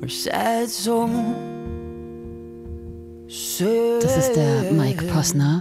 Das ist der Mike Posner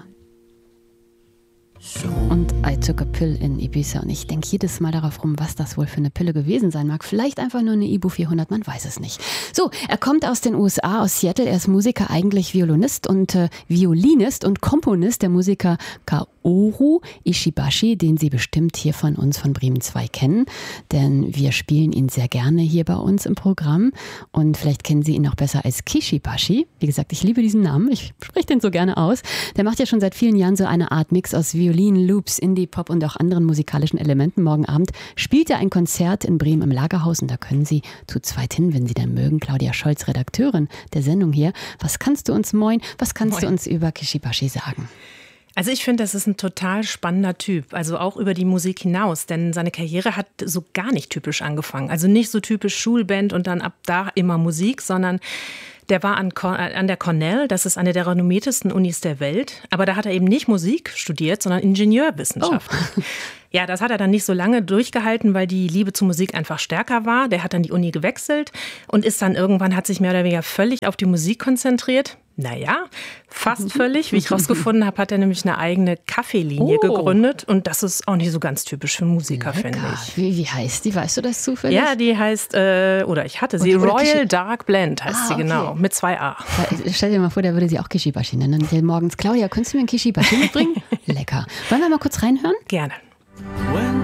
und I Took a Pill in Ibiza. Und ich denke jedes Mal darauf rum, was das wohl für eine Pille gewesen sein mag. Vielleicht einfach nur eine Ibu 400, man weiß es nicht. So, er kommt aus den USA, aus Seattle. Er ist Musiker, eigentlich Violinist und Violinist und Komponist. Der Musiker Kaoru Ishibashi, den Sie bestimmt hier von uns von Bremen 2 kennen. Denn wir spielen ihn sehr gerne hier bei uns im Programm. Und vielleicht kennen Sie ihn noch besser als Kishibashi. Wie gesagt, ich liebe diesen Namen. Ich spreche den so gerne aus. Der macht ja schon seit vielen Jahren so eine Art Mix aus Violin, Loops, Indie, Pop und auch anderen musikalischen Elementen. Morgen Abend spielt er ein Konzert in Bremen im Lagerhaus und da können Sie zu zweit hin, wenn Sie dann mögen. Claudia Scholz, Redakteurin der Sendung hier. Was kannst du uns was kannst du uns über Kishibashi sagen? Also ich finde, das ist ein total spannender Typ, also auch über die Musik hinaus, denn seine Karriere hat so gar nicht typisch angefangen. Also nicht so typisch Schulband und dann ab da immer Musik, sondern der war an der Cornell, das ist eine der renommiertesten Unis der Welt, aber da hat er eben nicht Musik studiert, sondern Ingenieurwissenschaften. Oh. Ja, das hat er dann nicht so lange durchgehalten, weil die Liebe zur Musik einfach stärker war. Der hat dann die Uni gewechselt und ist dann hat sich mehr oder weniger völlig auf die Musik konzentriert. Naja, fast völlig. Wie ich rausgefunden habe, hat er nämlich eine eigene Kaffeelinie gegründet. Und das ist auch nicht so ganz typisch für Musiker, finde ich. Wie heißt die? Weißt du das zufällig? Ja, die heißt, ich hatte sie, Royal Dark Blend heißt sie, genau, mit 2 A. Stell dir mal vor, der würde sie auch Kishibashi nennen. Dann morgens, Claudia, könntest du mir einen Kishibashi mitbringen? Lecker. Wollen wir mal kurz reinhören? Gerne.